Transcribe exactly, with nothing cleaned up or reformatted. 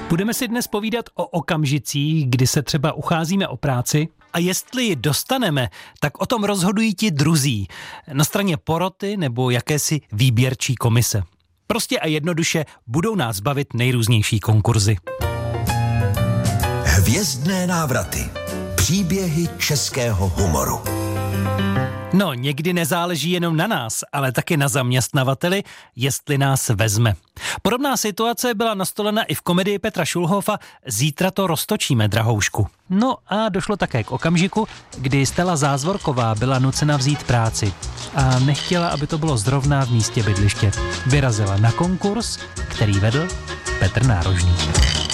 Budeme si dnes povídat o okamžicích, kdy se třeba ucházíme o práci a jestli ji dostaneme, tak o tom rozhodují ti druzí na straně poroty nebo jakési výběrčí komise. Prostě a jednoduše budou nás bavit nejrůznější konkurzy. Hvězdné návraty. Příběhy českého humoru. No, někdy nezáleží jenom na nás, ale taky na zaměstnavateli, jestli nás vezme. Podobná situace byla nastolena i v komedii Petra Šulhofa Zítra to roztočíme, drahoušku. No a došlo také k okamžiku, kdy Stella Zázvorková byla nucena vzít práci a nechtěla, aby to bylo zrovna v místě bydliště. Vyrazila na konkurs, který vedl Petr Nárožný.